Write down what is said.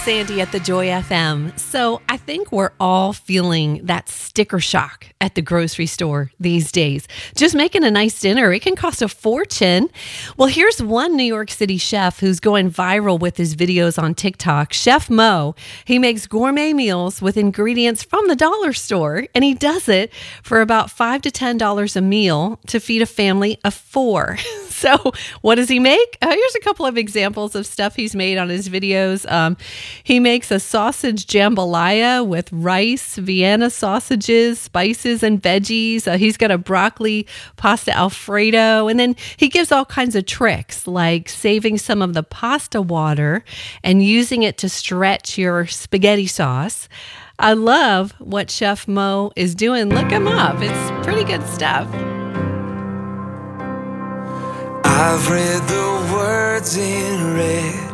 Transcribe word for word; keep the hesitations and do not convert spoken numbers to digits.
Sandy at the Joy F M. So I think we're all feeling that sticker shock at the grocery store these days. Just making a nice dinner, it can cost a fortune. Well, here's one New York City chef who's going viral with his videos on TikTok. Chef Mo, he makes gourmet meals with ingredients from the dollar store, and he does it for about five to ten dollars a meal to feed a family of four. So what does he make? Uh, here's a couple of examples of stuff he's made on his videos. Um, he makes a sausage jambalaya with rice, Vienna sausages, spices, and veggies. Uh, he's got a broccoli pasta Alfredo. And then he gives all kinds of tricks, like saving some of the pasta water and using it to stretch your spaghetti sauce. I love what Chef Mo is doing. Look him up. It's pretty good stuff. I've read the words in red